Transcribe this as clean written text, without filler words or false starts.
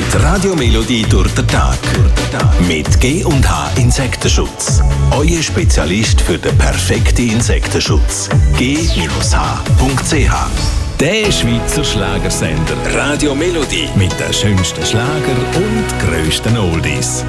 Die Radio Melodie durch den Tag. Mit G&H Insektenschutz. Euer Spezialist für den perfekten Insektenschutz. G-H.ch. Der Schweizer Schlagersender Radio Melodie. Mit den schönsten Schlager und grössten Oldies.